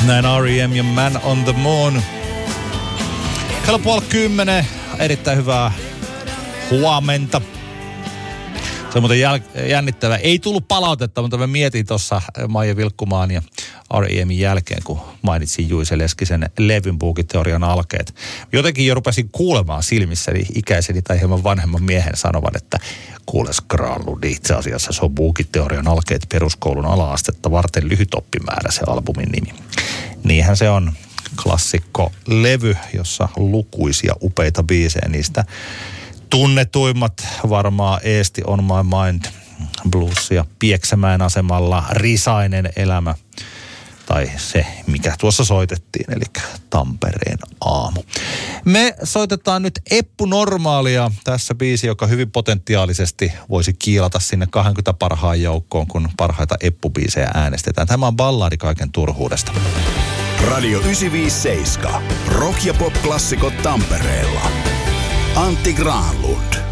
Näin R.E.M. ja Man on the Moon. Kello 9:30. Erittäin hyvää huomenta. Se on muuten jännittävää. Ei tullut palautetta, mutta mä mietin tuossa Maija Vilkkumaan ja R.E.Min jälkeen, kun mainitsin Juise Leskisen levyn Buukiteorian alkeet. Jotenkin jo rupesin kuulemaan silmissäni ikäiseni tai hieman vanhemman miehen sanovan, että kuules Granlund, itse asiassa se on Buukiteorian alkeet peruskoulun ala-astetta varten lyhyt oppimäärä se albumin nimi. Niinhän se on klassikko levy, jossa lukuisia upeita biisejä niistä. Tunnetuimmat varmaan Eesti on my mind, Blues ja Pieksämäen asemalla Risainen elämä. Tai se, mikä tuossa soitettiin, eli Tampereen aamu. Me soitetaan nyt Eppu Normaalia. Tässä biisi, joka hyvin potentiaalisesti voisi kiilata sinne 20 parhaan joukkoon, kun parhaita Eppu-biisejä äänestetään. Tämä on balladi kaiken turhuudesta. Radio 957. Rock- ja pop-klassikot Tampereella. Antti Granlund.